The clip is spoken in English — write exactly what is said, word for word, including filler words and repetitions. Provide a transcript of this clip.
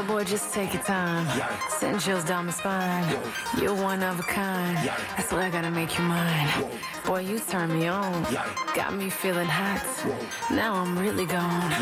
boy, just take your time. Send chills down my spine. You're one of a kind. That's why I gotta make you mine. Boy, you turn me on. Got me feeling hot. Now I'm really gone.